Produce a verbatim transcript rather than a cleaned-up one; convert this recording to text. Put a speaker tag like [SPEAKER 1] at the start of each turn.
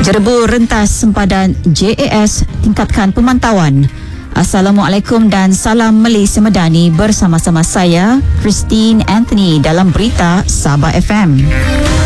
[SPEAKER 1] Jerebu rentas sempadan J A S tingkatkan pemantauan. Assalamualaikum dan salam Malaysia Madani, bersama-sama saya Christine Anthony dalam berita Sabah F M.